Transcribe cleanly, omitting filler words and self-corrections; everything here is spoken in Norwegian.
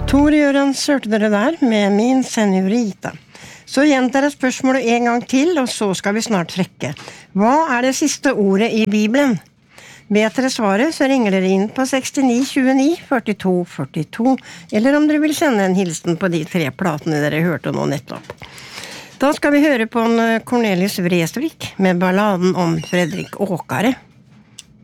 Tor Jørgens hørte dere der med Min Senorita. Så gjentar jeg spørsmålet en gang til, og så skal vi snart trekke. Hva det siste ordet i Bibelen? Vet dere svaret, så ringer dere inn på 69 29 42 42, eller om dere vil sende en hilsen på de 3 platene dere hørte nå nettopp. Da skal vi høre på en Cornelis Vreeswijk med balladen om Fredrik Åkare.